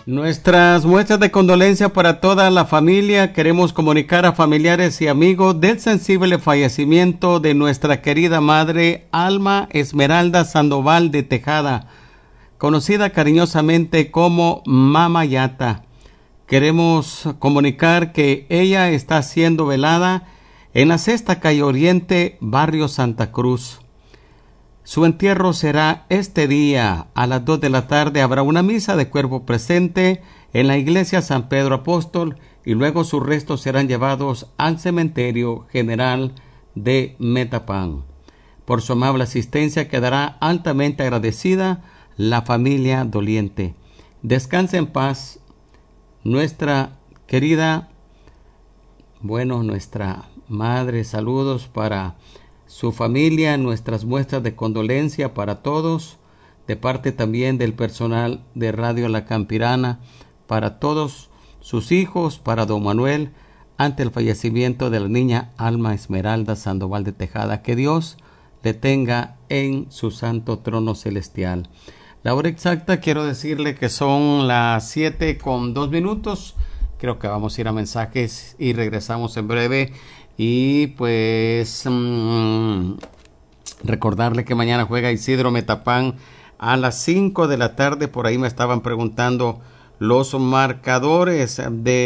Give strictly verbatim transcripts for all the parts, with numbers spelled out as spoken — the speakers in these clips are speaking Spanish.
Nuestras muestras de condolencia para toda la familia. Queremos comunicar a familiares y amigos del sensible fallecimiento de nuestra querida madre Alma Esmeralda Sandoval de Tejada, conocida cariñosamente como Mama Yata. Queremos comunicar que ella está siendo velada en la Sexta Calle Oriente, barrio Santa Cruz. Su entierro será este día a las dos de la tarde. Habrá una misa de cuerpo presente en la iglesia San Pedro Apóstol y luego sus restos serán llevados al cementerio general de Metapán. Por su amable asistencia quedará altamente agradecida la familia doliente. Descanse en paz nuestra querida, bueno, nuestra madre. Saludos para su familia, nuestras muestras de condolencia para todos, de parte también del personal de Radio La Campirana, para todos sus hijos, para don Manuel, ante el fallecimiento de la niña Alma Esmeralda Sandoval de Tejada. Que Dios le tenga en su santo trono celestial. La hora exacta, quiero decirle que son las siete con dos minutos. Creo que vamos a ir a mensajes y regresamos en breve. Y pues mmm, recordarle que mañana juega Isidro Metapán a las cinco de la tarde. Por ahí me estaban preguntando los marcadores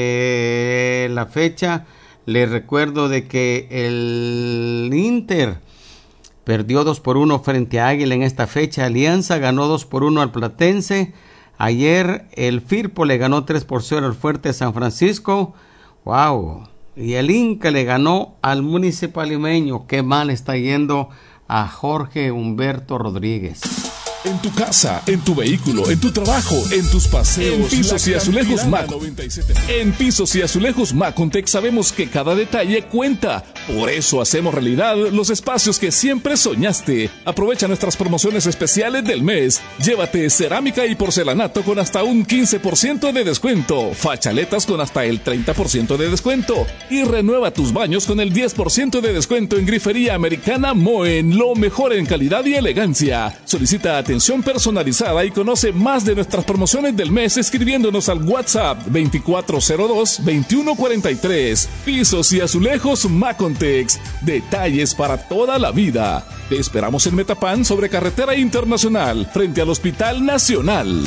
de la fecha. Les recuerdo de que el Inter perdió dos por uno frente a Águila en esta fecha. Alianza ganó dos por uno al Platense. Ayer el Firpo le ganó tres por cero al Fuerte San Francisco. ¡Wow! Y el Inca le ganó al Municipal Limeño. Qué mal está yendo a Jorge Humberto Rodríguez. En tu casa, en tu vehículo, en tu trabajo, en tus paseos. En Pisos y Azulejos Mac. En Pisos y Azulejos Macontec sabemos que cada detalle cuenta. Por eso hacemos realidad los espacios que siempre soñaste. Aprovecha nuestras promociones especiales del mes. Llévate cerámica y porcelanato con hasta un quince por ciento de descuento. Fachaletas con hasta el treinta por ciento de descuento. Y renueva tus baños con el diez por ciento de descuento en Grifería Americana Moen. Lo mejor en calidad y elegancia. Solicita atención Atención personalizada y conoce más de nuestras promociones del mes escribiéndonos al WhatsApp veinticuatro cero dos, veintiuno cuarenta y tres. Pisos y Azulejos Macontex. Detalles para toda la vida. Te esperamos en Metapán sobre Carretera Internacional frente al Hospital Nacional.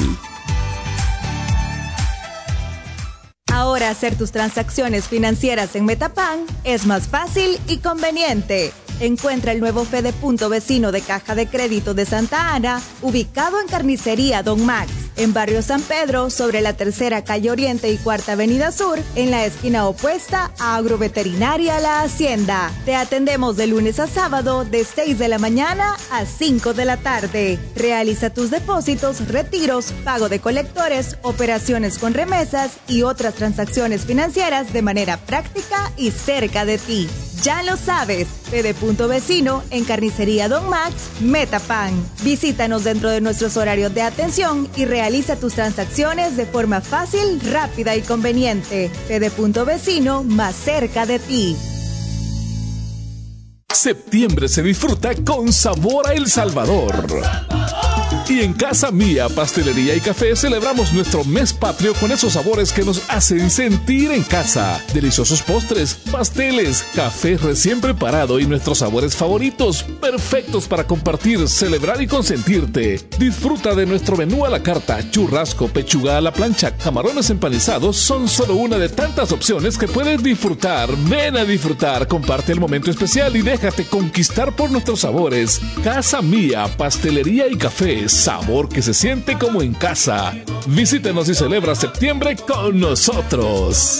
Ahora hacer tus transacciones financieras en Metapán es más fácil y conveniente. Encuentra el nuevo Fede Punto Vecino de Caja de Crédito de Santa Ana, ubicado en Carnicería Don Max, en Barrio San Pedro, sobre la Tercera Calle Oriente y Cuarta Avenida Sur, en la esquina opuesta a Agroveterinaria La Hacienda. Te atendemos de lunes a sábado de seis de la mañana a cinco de la tarde. Realiza tus depósitos, retiros, pago de colectores, operaciones con remesas y otras transacciones financieras de manera práctica y cerca de ti. Ya lo sabes, Fede Punto Vecino en Carnicería Don Max, Metapán. Visítanos dentro de nuestros horarios de atención y realiza tus transacciones de forma fácil, rápida y conveniente. Fede Punto Vecino, más cerca de ti. Septiembre se disfruta con sabor a El Salvador. Y en Casa Mía, Pastelería y Café celebramos nuestro mes patrio con esos sabores que nos hacen sentir en casa. Deliciosos postres, pasteles, café recién preparado y nuestros sabores favoritos, perfectos para compartir, celebrar y consentirte. Disfruta de nuestro menú a la carta, churrasco, pechuga a la plancha, camarones empanizados, son solo una de tantas opciones que puedes disfrutar. Ven a disfrutar, comparte el momento especial y déjate conquistar por nuestros sabores. Casa Mía, Pastelería y Café, sabor que se siente como en casa. Visítenos y celebra septiembre con nosotros.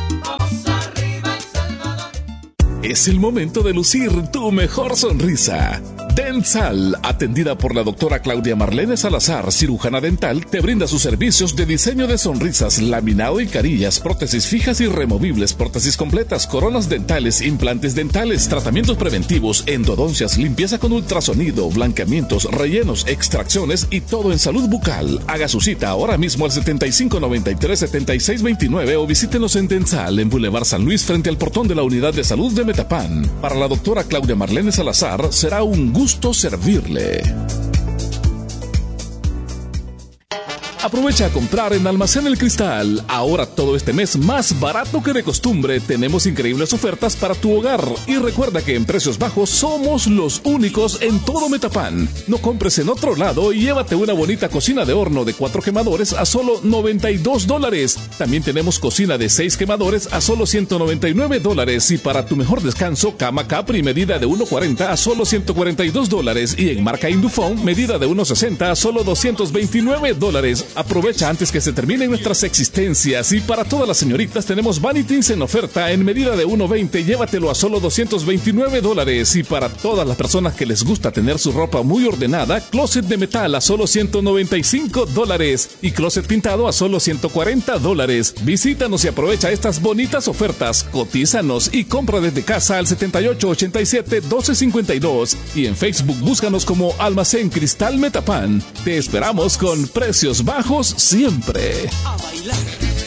Es el momento de lucir tu mejor sonrisa. Densal, atendida por la doctora Claudia Marlene Salazar, cirujana dental, te brinda sus servicios de diseño de sonrisas, laminado y carillas, prótesis fijas y removibles, prótesis completas, coronas dentales, implantes dentales, tratamientos preventivos, endodoncias, limpieza con ultrasonido, blanqueamientos, rellenos, extracciones y todo en salud bucal. Haga su cita ahora mismo al setenta y cinco noventa y tres, setenta y seis veintinueve o visítenos en Densal, en Boulevard San Luis, frente al portón de la Unidad de Salud de Metapán. Para la doctora Claudia Marlene Salazar, será un gusto servirle. Aprovecha a comprar en Almacén El Cristal. Ahora todo este mes más barato que de costumbre. Tenemos increíbles ofertas para tu hogar. Y recuerda que en precios bajos somos los únicos en todo Metapan. No compres en otro lado y llévate una bonita cocina de horno de cuatro quemadores a solo noventa y dos dólares. También tenemos cocina de seis quemadores a solo ciento noventa y nueve dólares. Y para tu mejor descanso, cama Capri medida de uno cuarenta a solo ciento cuarenta y dos dólares. Y en marca Indufón medida de uno sesenta a solo doscientos veintinueve dólares. Aprovecha antes que se terminen nuestras existencias. Y para todas las señoritas tenemos Vanities en oferta en medida de uno veinte. Llévatelo a solo doscientos veintinueve dólares. Y para todas las personas que les gusta tener su ropa muy ordenada, Closet de metal a solo ciento noventa y cinco dólares. Y Closet pintado a solo ciento cuarenta dólares. Visítanos y aprovecha estas bonitas ofertas. Cotízanos y compra desde casa al setenta y ocho ochenta y siete doce cincuenta y dos. Y en Facebook búscanos como Almacén Cristal Metapan. Te esperamos con precios bajos siempre. A bailar.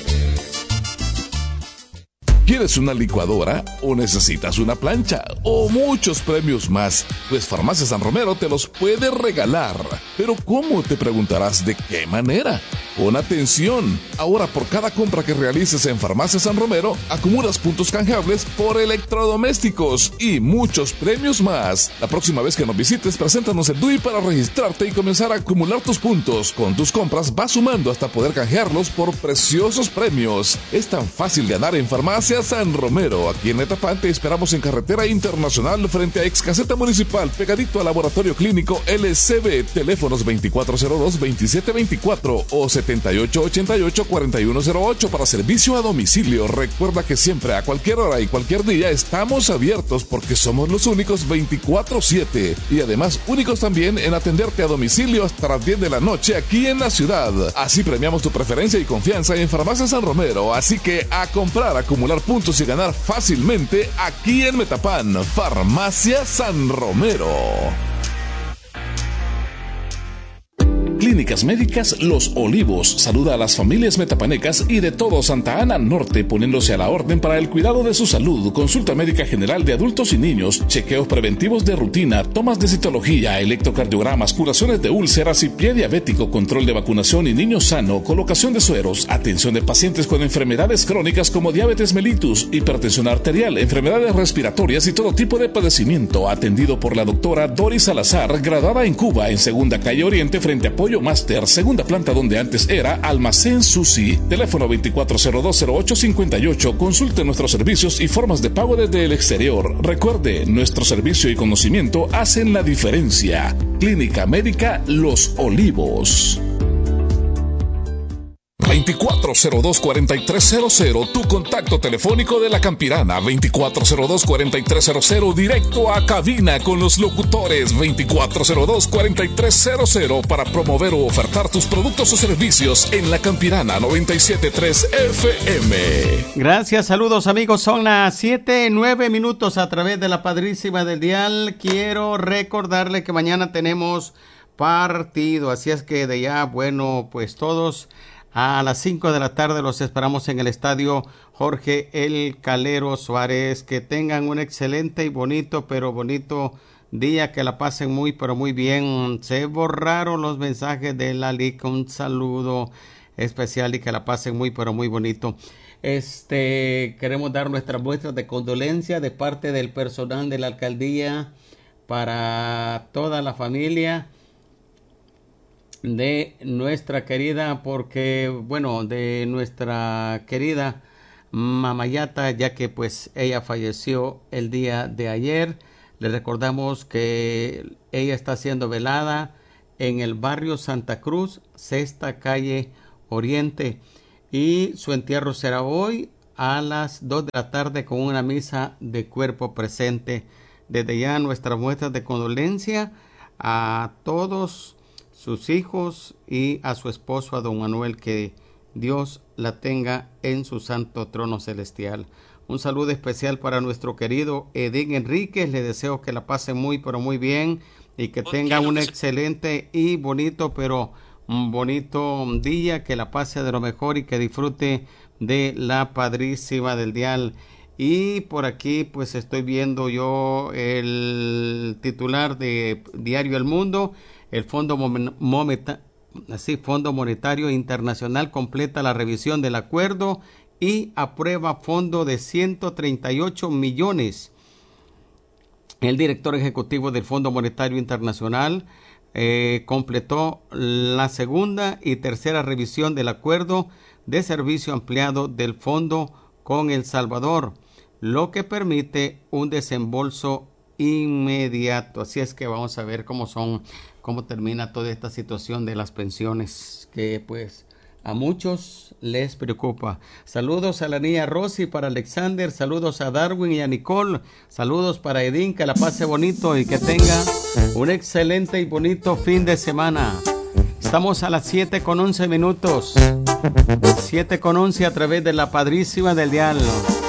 ¿Quieres una licuadora o necesitas una plancha o muchos premios más? Pues Farmacia San Romero te los puede regalar. Pero ¿cómo? Te preguntarás, ¿de qué manera? Pon atención. Ahora por cada compra que realices en Farmacia San Romero, acumulas puntos canjeables por electrodomésticos y muchos premios más. La próxima vez que nos visites, preséntanos el D U I para registrarte y comenzar a acumular tus puntos. Con tus compras vas sumando hasta poder canjearlos por preciosos premios. Es tan fácil ganar en Farmacia San Romero. Aquí en Metapan te esperamos en Carretera Internacional frente a Ex Caseta Municipal, pegadito al Laboratorio Clínico L C B. Teléfonos veinticuatro cero dos veintisiete veinticuatro o setenta y ocho ochenta y ocho cuarenta y uno cero ocho para servicio a domicilio. Recuerda que siempre, a cualquier hora y cualquier día, estamos abiertos porque somos los únicos veinticuatro siete y además únicos también en atenderte a domicilio hasta las diez de la noche aquí en la ciudad. Así premiamos tu preferencia y confianza en Farmacia San Romero. Así que a comprar, acumular puntos y ganar fácilmente aquí en Metapan. Farmacia San Romero. Clínicas Médicas Los Olivos saluda a las familias metapanecas y de todo Santa Ana Norte, poniéndose a la orden para el cuidado de su salud, consulta médica general de adultos y niños, chequeos preventivos de rutina, tomas de citología, electrocardiogramas, curaciones de úlceras y pie diabético, control de vacunación y niño sano, colocación de sueros, atención de pacientes con enfermedades crónicas como diabetes mellitus, hipertensión arterial, enfermedades respiratorias y todo tipo de padecimiento, atendido por la doctora Doris Salazar, graduada en Cuba, en Segunda Calle Oriente frente a Pollo Master, segunda planta donde antes era Almacén Susi. Teléfono veinticuatro cero dos cero ocho cincuenta y ocho. Consulte nuestros servicios y formas de pago desde el exterior. Recuerde, nuestro servicio y conocimiento hacen la diferencia. Clínica Médica Los Olivos. veinticuatro cero dos cuarenta y tres cero cero, tu contacto telefónico de la Campirana. Veinticuatro cero dos cuarenta y tres cero cero, directo a cabina con los locutores. Veinticuatro cero dos cuarenta y tres cero cero para promover o ofertar tus productos o servicios en la Campirana noventa y siete punto tres F M. Gracias, saludos amigos, son las siete, nueve minutos a través de la Padrísima del Dial. Quiero recordarle que mañana tenemos partido, así es que de ya, bueno, pues todos a las cinco de la tarde los esperamos en el estadio Jorge El Calero Suárez. Que tengan un excelente y bonito, pero bonito día, que la pasen muy, pero muy bien. Se borraron los mensajes de la Liga, un saludo especial y que la pasen muy, pero muy bonito. Este, queremos dar nuestras muestras de condolencia de parte del personal de la alcaldía para toda la familia de nuestra querida, porque bueno, de nuestra querida Mamayata, ya que pues ella falleció el día de ayer. Le recordamos que ella está siendo velada en el barrio Santa Cruz, Sexta Calle Oriente, y su entierro será hoy a las dos de la tarde con una misa de cuerpo presente. Desde ya nuestras muestras de condolencia a todos sus hijos y a su esposo, a don Manuel, que Dios la tenga en su santo trono celestial. Un saludo especial para nuestro querido Edín Enríquez. Le deseo que la pase muy, pero muy bien y que tenga un excelente y bonito, pero un bonito día, que la pase de lo mejor y que disfrute de la Padrísima del Dial. Y por aquí pues estoy viendo yo el titular de Diario El Mundo. El Fondo así Fondo Monetario Internacional completa la revisión del acuerdo y aprueba fondo de ciento treinta y ocho millones. El director ejecutivo del Fondo Monetario Internacional eh, completó la segunda y tercera revisión del acuerdo de servicio ampliado del fondo con El Salvador, lo que permite un desembolso inmediato. Así es que vamos a ver cómo son, cómo termina toda esta situación de las pensiones, que pues a muchos les preocupa. Saludos a la niña Rosy, para Alexander, saludos a Darwin y a Nicole, saludos para Edín, que la pase bonito y que tenga un excelente y bonito fin de semana. Estamos a las siete con once minutos, siete con once a través de la Padrísima del Dial.